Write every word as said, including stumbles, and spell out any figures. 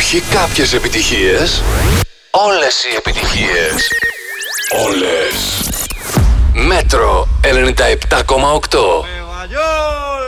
Όχι κάποιες επιτυχίες. Όλες οι επιτυχίες. Όλες. Μέτρο ενενήντα επτά κόμμα οκτώ.